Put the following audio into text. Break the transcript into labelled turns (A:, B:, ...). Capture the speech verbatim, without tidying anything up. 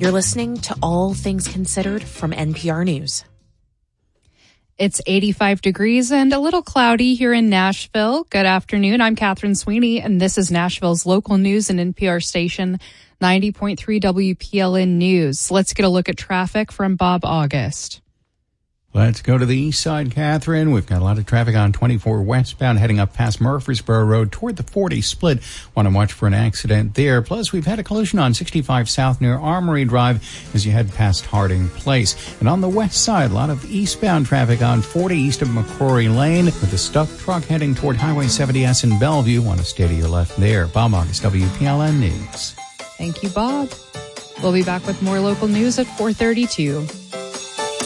A: You're listening to All Things Considered from N P R News.
B: It's eighty-five degrees and a little cloudy here in Nashville. Good afternoon. I'm Catherine Sweeney, and this is Nashville's local news and N P R station, ninety point three W P L N News. Let's get a look at traffic from Bob August.
C: Let's go to the east side, Catherine. We've got a lot of traffic on twenty-four westbound heading up past Murfreesboro Road toward the forty split. Want to watch for an accident there. Plus, we've had a collision on sixty-five South near Armory Drive as you head past Harding Place. And on the west side, a lot of eastbound traffic on forty east of McCrory Lane with a stuck truck heading toward Highway seventy S in Bellevue. Want to stay to your left there. Bob August, W P L N News.
B: Thank you, Bob. We'll be back with more local news at four thirty-two.